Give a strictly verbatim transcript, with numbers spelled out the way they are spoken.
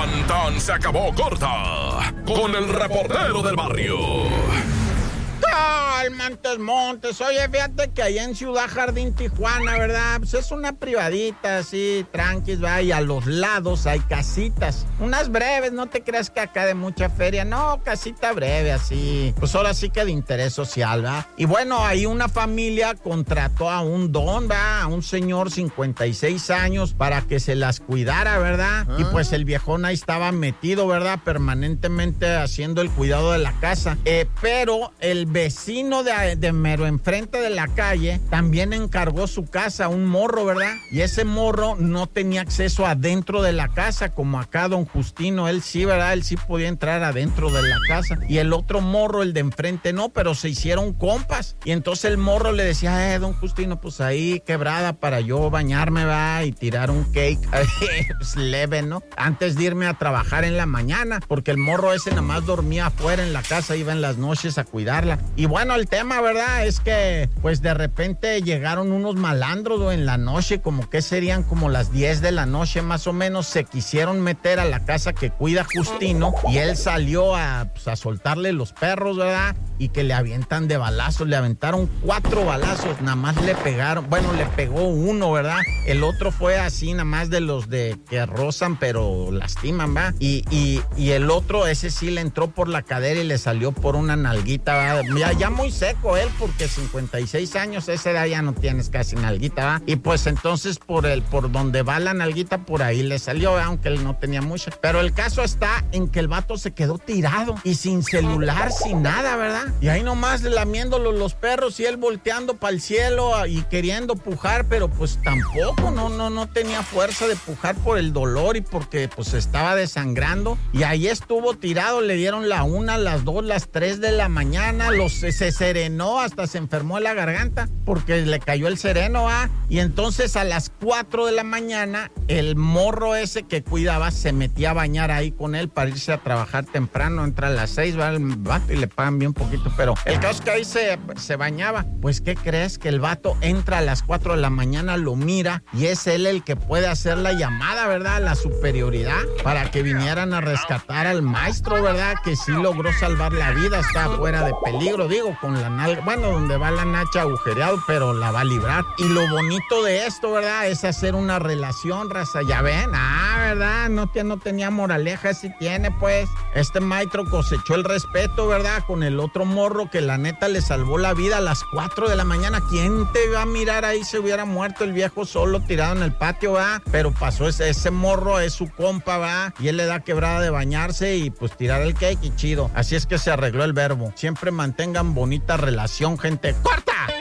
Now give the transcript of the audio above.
Tan tan se acabó corta con el reportero del barrio. ¡Ay, Montes, Montes! Oye, fíjate que allá en Ciudad Jardín, Tijuana, ¿verdad? Pues es una privadita así, tranquis, va, y a los lados hay casitas. Unas breves, no te creas que acá de mucha feria, no, casita breve, así. Pues ahora sí que de interés social, ¿va? Y bueno, ahí una familia contrató a un don, ¿va? A un señor cincuenta y seis años para que se las cuidara, ¿verdad? ¿Ah? Y pues el viejón ahí estaba metido, ¿verdad? Permanentemente haciendo el cuidado de la casa. Eh, pero el vecino de, de mero enfrente de la calle también encargó su casa a un morro, ¿verdad? Y ese morro no tenía acceso adentro de la casa, como acá don Justino, él sí, ¿verdad? Él sí podía entrar adentro de la casa. Y el otro morro, el de enfrente, no, pero se hicieron compas. Y entonces el morro le decía, eh, don Justino, pues ahí quebrada para yo bañarme, va, y tirar un cake pues, leve, ¿no? Antes de irme a trabajar en la mañana, porque el morro ese nada más dormía afuera en la casa, iba en las noches a cuidarla. Y bueno, el tema, ¿verdad? Es que, pues, de repente llegaron unos malandros, ¿no? En la noche, como que serían como las diez de la noche, más o menos, se quisieron meter a la casa que cuida Justino, y él salió a, pues, a soltarle los perros, ¿verdad? Y que le avientan de balazos, le aventaron cuatro balazos, nada más le pegaron, bueno, le pegó uno, ¿verdad? El otro fue así, nada más de los de que rozan, pero lastiman, ¿va? Y, y, y el otro, ese sí le entró por la cadera y le salió por una nalguita, ¿va? Ya, ya muy seco él, porque cincuenta y seis años, esa edad ya no tienes casi nalguita, ¿va? Y pues entonces por el, por donde va la nalguita, por ahí le salió, ¿va? Aunque él no tenía mucha. Pero el caso está en que el vato se quedó tirado y sin celular, sin nada, ¿verdad? Y ahí nomás lamiéndolo los perros y él volteando para el cielo y queriendo pujar, pero pues tampoco, no, no, no tenía fuerza de pujar por el dolor y porque pues estaba desangrando. Y ahí estuvo tirado, le dieron la una, las dos, las tres de la mañana, los, se, se serenó, hasta se enfermó de la garganta porque le cayó el sereno, ¿ah? Y entonces a las cuatro de la mañana, el morro ese que cuidaba se metía a bañar ahí con él para irse a trabajar temprano, entra a las seis, va el vato y le pagan bien poquito, pero el caso es que ahí se, se bañaba. Pues, ¿qué crees? Que el vato entra a las cuatro de la mañana, lo mira y es él el que puede hacer la llamada, ¿verdad? La superioridad para que vinieran a rescatar al maestro, ¿verdad? Que sí logró salvar la vida, está fuera de peligro, digo, con la nalga, bueno, donde va la nacha agujereado, pero la va a librar. Y lo bonito de esto, ¿verdad? Es hacer una relación, raza, ya ven, ah, ¿verdad? No, no tenía moraleja, sí tiene, pues. Este maestro cosechó el respeto, ¿verdad? Con el otro morro que la neta le salvó la vida a las cuatro de la mañana. ¿Quién te va a mirar ahí? Se hubiera muerto el viejo solo tirado en el patio, ¿va? Pero pasó ese, ese morro, es su compa, ¿va? Y él le da quebrada de bañarse y pues tirar el cake y chido. Así es que se arregló el verbo. Siempre mantengan bonita relación, gente. ¡Corta!